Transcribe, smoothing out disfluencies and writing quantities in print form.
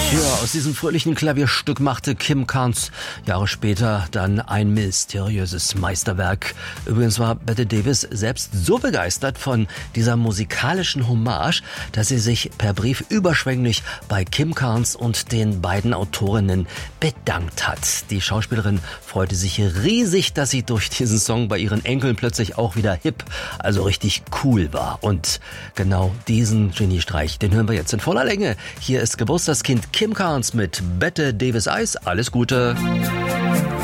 Ja, aus diesem fröhlichen Klavierstück machte Kim Carnes Jahre später dann ein mysteriöses Meisterwerk. Übrigens war Bette Davis selbst so begeistert von dieser musikalischen Hommage, dass sie sich per Brief überschwänglich bei Kim Carnes und den beiden Autorinnen bedankt hat. Die Schauspielerin freute sich riesig, dass sie durch diesen Song bei ihren Enkeln plötzlich auch wieder hip, also richtig cool war. Und genau diesen Geniestreich, den hören wir jetzt in voller Länge. Hier ist Geburtstagskind Kim Carnes mit Bette Davis Eyes. Alles Gute.